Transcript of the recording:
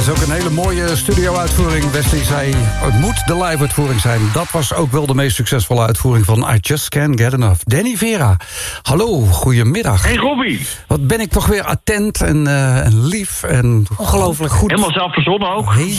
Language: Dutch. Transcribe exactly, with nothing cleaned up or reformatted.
is ook een hele mooie studio-uitvoering. Wesley zei, het moet de live-uitvoering zijn. Dat was ook wel de meest succesvolle uitvoering van I Just Can't Get Enough. Danny Vera, hallo, goedemiddag. Hey Robbie. Wat ben ik toch weer attent en, uh, en lief en ongelooflijk goed. Helemaal zelf verzonnen ook. Hey.